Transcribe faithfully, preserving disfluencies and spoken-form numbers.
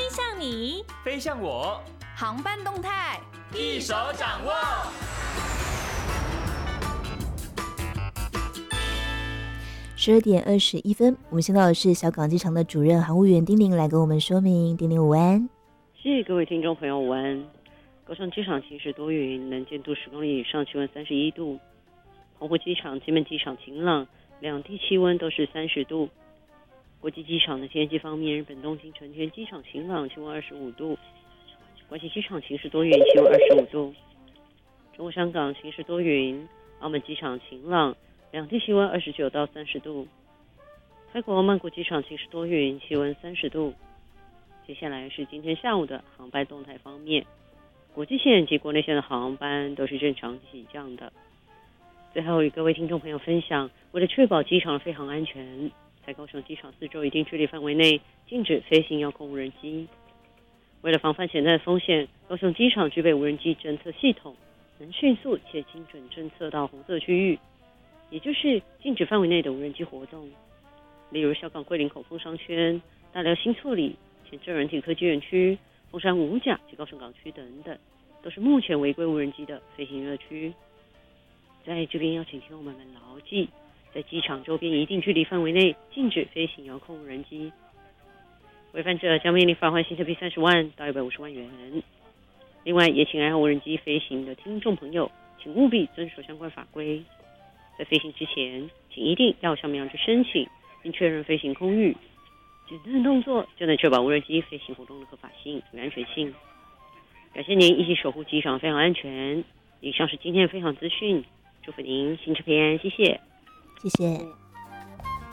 向你， 飞向我， 航班动态一手掌握。 十二点二十一分，我们先到的是小港机场的主任航务员丁玲来跟我们说明。丁玲午安。 是各位听众朋友午安。高雄机场晴时多云，能见度十公里以上，气温三十一度。澎湖机场、金门机场晴朗，两地气温都是三十度。国际机场的天气方面，日本东京成田机场晴朗，气温二十五度。关西机场晴时多云，气温二十五度。中国香港晴时多云，澳门机场晴朗，两地气温二十九到三十度。泰国曼谷机场晴时多云，气温三十度。接下来是今天下午的航班动态方面，国际线及国内线的航班都是正常起降的。最后与各位听众朋友分享，为了确保机场的飞航安全，在高雄机场四周一定距离范围内禁止飞行遥控无人机。为了防范潜在的风险，高雄机场具备无人机侦测系统，能迅速且精准侦测到红色区域，也就是禁止范围内的无人机活动。例如小港桂林口风商圈、大寮新厝里、前镇软体科技园区、凤山五甲及高雄港区等等，都是目前违规无人机的飞行热区。在这边要请听众们牢记，在机场周边一定距离范围内禁止飞行遥控无人机，违反者将面临罚款新台币三十万到一百五十万元。另外，也请爱好无人机飞行的听众朋友，请务必遵守相关法规。在飞行之前，请一定要向民航局申请，并确认飞行空域。简单的动作就能确保无人机飞行活动的合法性与安全性。感谢您一起守护机场飞航安全。以上是今天的飞航资讯，祝福您行车平安，谢谢。 谢谢。